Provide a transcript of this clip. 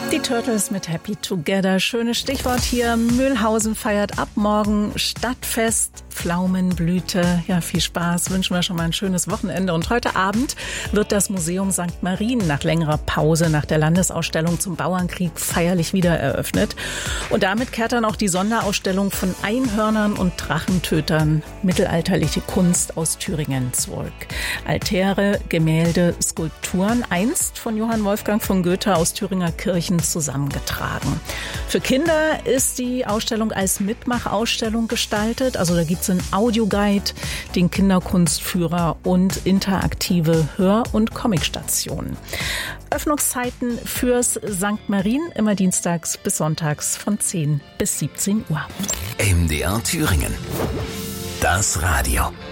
Die Turtles mit Happy Together. Schönes Stichwort hier. Mühlhausen feiert ab morgen Stadtfest, Pflaumenblüte. Ja, viel Spaß. Wünschen wir schon mal ein schönes Wochenende. Und heute Abend wird das Museum St. Marien nach längerer Pause nach der Landesausstellung zum Bauernkrieg feierlich wieder eröffnet. Und damit kehrt dann auch die Sonderausstellung von Einhörnern und Drachentötern, mittelalterliche Kunst aus Thüringen, zurück. Altäre, Gemälde, Skulpturen, einst von Johann Wolfgang von Goethe aus Thüringer Kirchen zusammengetragen. Für Kinder ist die Ausstellung als Mitmachausstellung gestaltet. Also da gibt es einen Audioguide, den Kinderkunstführer und interaktive Hör- und Comicstationen. Öffnungszeiten fürs St. Marien immer dienstags bis sonntags von 10 bis 17 Uhr. MDR Thüringen. Das Radio.